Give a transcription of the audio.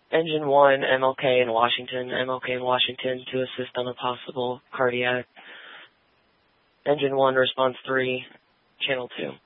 Engine 1, MLK in Washington, MLK in Washington to assist on a possible cardiac. Engine 1, response 3, channel 2.